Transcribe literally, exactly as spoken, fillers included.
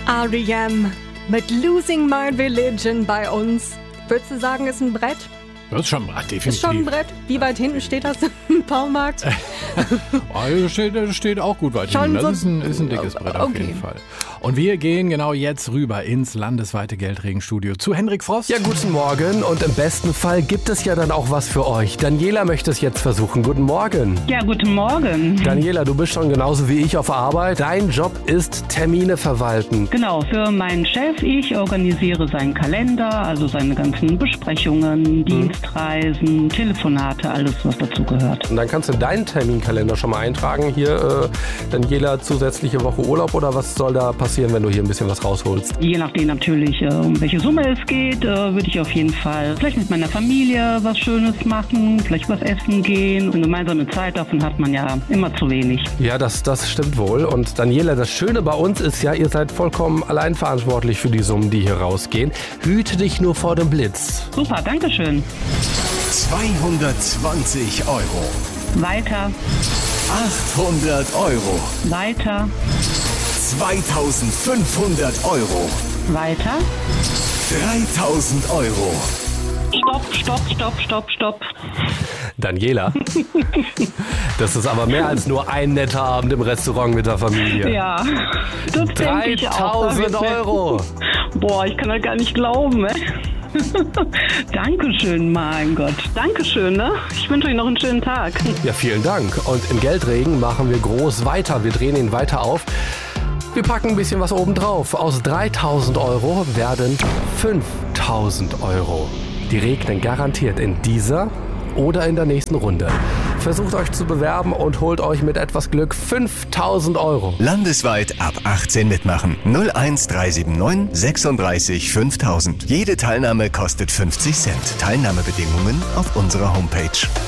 R E M mit Losing My Religion bei uns. Würdest du sagen, ist ein Brett? Das ist schon ein Brett, definitiv. Ist schon ein Brett? Wie weit hinten steht das im Baumarkt? Oh, das, steht, das steht auch gut weit Schon hinten. Das so ist, ein, ist ein dickes Brett auf okay. jeden Fall. Und wir gehen genau jetzt rüber ins landesweite Geldregenstudio zu Hendrik Frost. Ja, guten Morgen und im besten Fall gibt es ja dann auch was für euch. Daniela möchte es jetzt versuchen. Guten Morgen. Ja, guten Morgen. Daniela, du bist schon genauso wie ich auf Arbeit. Dein Job ist Termine verwalten. Genau, für meinen Chef, ich organisiere seinen Kalender, also seine ganzen Besprechungen, mhm. Dienstreisen, Telefonate, alles was dazu gehört. Und dann kannst du deinen Terminkalender schon mal eintragen. Hier, äh, Daniela, zusätzliche Woche Urlaub oder was soll da passieren, wenn du hier ein bisschen was rausholst? Je nachdem natürlich, äh, um welche Summe es geht, äh, würde ich auf jeden Fall vielleicht mit meiner Familie was Schönes machen, vielleicht was essen gehen. Eine gemeinsame Zeit, davon hat man ja immer zu wenig. Ja, das, das stimmt wohl. Und Daniela, das Schöne bei uns ist ja, ihr seid vollkommen allein verantwortlich für die Summen, die hier rausgehen. Hüte dich nur vor dem Blitz. Super, danke schön. zweihundertzwanzig Euro. Weiter. achthundert Euro. Weiter. zweitausendfünfhundert Euro. Weiter. dreitausend Euro. Stopp, stopp, stopp, stopp, stopp. Daniela, das ist aber mehr als nur ein netter Abend im Restaurant mit der Familie. Ja, das denke ich auch. dreitausend Euro. Boah, ich kann das gar nicht glauben, ey. Dankeschön, mein Gott. Dankeschön, ne? Ich wünsche euch noch einen schönen Tag. Ja, vielen Dank. Und im Geldregen machen wir groß weiter. Wir drehen ihn weiter auf. Wir packen ein bisschen was oben drauf. Aus dreitausend Euro werden fünftausend Euro. Die regnen garantiert in dieser oder in der nächsten Runde. Versucht euch zu bewerben und holt euch mit etwas Glück fünftausend Euro. Landesweit ab achtzehn mitmachen. null eins drei sieben neun sechsunddreißig fünftausend. Jede Teilnahme kostet fünfzig Cent. Teilnahmebedingungen auf unserer Homepage.